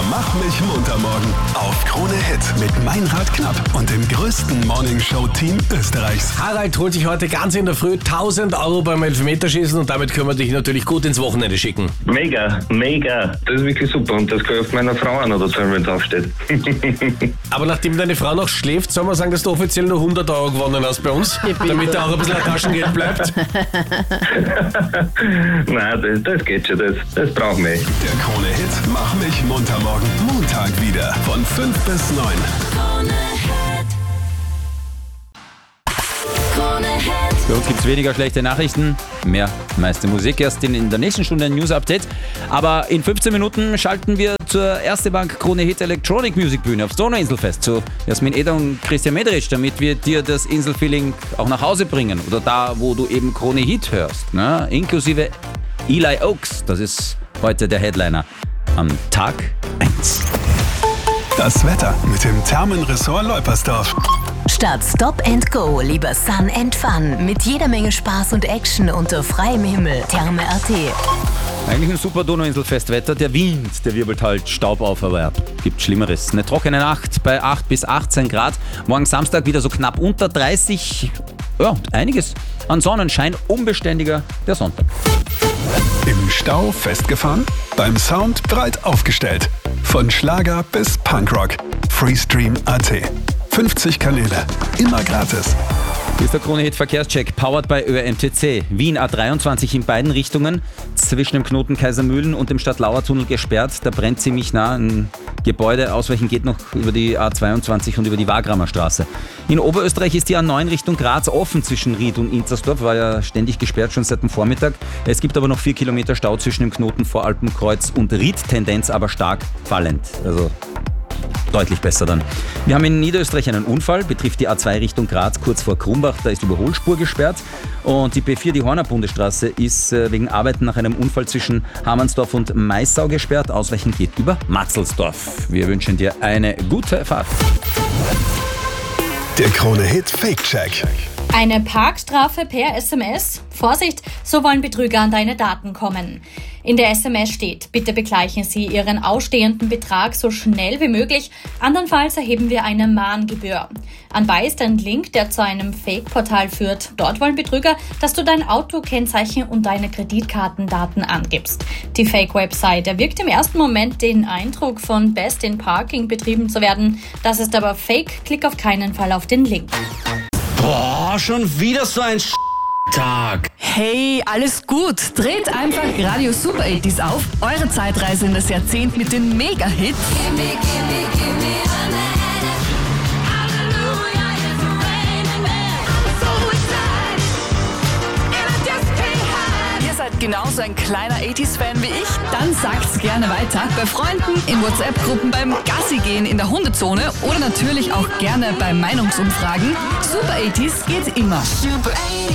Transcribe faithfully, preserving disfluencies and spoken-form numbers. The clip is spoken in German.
Mach mich munter morgen auf Krone Hit mit Meinrad Knapp und dem größten Morningshow-Team Österreichs. Harald holt sich heute ganz in der Früh tausend Euro beim Elfmeterschießen und damit können wir dich natürlich gut ins Wochenende schicken. Mega, mega. Das ist wirklich super und das gehört meiner Frau an oder so, wenn es aufsteht. Aber nachdem deine Frau noch schläft, soll man sagen, dass du offiziell nur hundert Euro gewonnen hast bei uns, damit da auch ein bisschen ein Taschengeld bleibt. Nein, das, das geht schon, das, das brauchen wir. Der Krone Hit Mach mich munter morgen Montag wieder von fünf bis neun. Bei uns gibt es weniger schlechte Nachrichten, mehr meiste Musik. Erst in, in der nächsten Stunde ein News-Update. Aber in fünfzehn Minuten schalten wir zur Erste Bank Krone Hit Electronic Music Bühne aufs Donauinselfest zu Jasmin Eder und Christian Mederitsch, damit wir dir das Inselfeeling auch nach Hause bringen. Oder da, wo du eben Krone Hit hörst. Ne? Inklusive Eli Oaks, das ist heute der Headliner am Tag eins. Das Wetter mit dem Thermenressort Leupersdorf. Statt Stop and Go lieber Sun and Fun mit jeder Menge Spaß und Action unter freiem Himmel. Therme Punkt at. Eigentlich ein super Donauinselfestwetter. Der Wind, der wirbelt halt Staub auf, aber ja, gibt Schlimmeres. Eine trockene Nacht bei acht bis achtzehn Grad. Morgen Samstag wieder so knapp unter dreißig. Ja, einiges an Sonnenschein. Unbeständiger der Sonntag. Im Stau festgefahren? Beim Sound breit aufgestellt. Von Schlager bis Punkrock. Freestream Punkt at. fünfzig Kanäle. Immer gratis. Hier ist der Krone Hit Verkehrscheck, powered by Ö M T C. Wien A dreiundzwanzig in beiden Richtungen, zwischen dem Knoten Kaisermühlen und dem Stadtlauer-Tunnel gesperrt. Da brennt ziemlich nah ein Gebäude. Ausweichen geht noch über die A zweiundzwanzig und über die Wagramer Straße. In Oberösterreich ist die A neun Richtung Graz offen zwischen Ried und Inzersdorf. War ja ständig gesperrt, schon seit dem Vormittag. Es gibt aber noch vier Kilometer Stau zwischen dem Knoten Voralpenkreuz und Ried. Tendenz aber stark fallend. Also deutlich besser dann. Wir haben in Niederösterreich einen Unfall, betrifft die A zwei Richtung Graz, kurz vor Krumbach, da ist Überholspur gesperrt. Und die B vier, die Horner-Bundesstraße, ist wegen Arbeiten nach einem Unfall zwischen Hamannsdorf und Maissau gesperrt. Ausweichen geht über Matzelsdorf. Wir wünschen dir eine gute Fahrt. Der Krone Hit Fake Check. Eine Parkstrafe per S M S? Vorsicht, so wollen Betrüger an deine Daten kommen. In der S M S steht, bitte begleichen Sie Ihren ausstehenden Betrag so schnell wie möglich, andernfalls erheben wir eine Mahngebühr. Anbei ist ein Link, der zu einem Fake-Portal führt. Dort wollen Betrüger, dass du dein Autokennzeichen und deine Kreditkartendaten angibst. Die Fake-Website erwirkt im ersten Moment den Eindruck, von Best in Parking betrieben zu werden. Das ist aber Fake, klick auf keinen Fall auf den Link. Boah, schon wieder so ein Tag. Hey, alles gut. Dreht einfach Radio Super achtziger auf. Eure Zeitreise in das Jahrzehnt mit den Mega-Hits. Ihr seid genauso ein kleiner achtziger-Fan wie ich? Dann sagt's gerne weiter. Bei Freunden, in WhatsApp-Gruppen, beim Gassi-Gehen in der Hundezone oder natürlich auch gerne bei Meinungsumfragen. Super achtziger geht immer.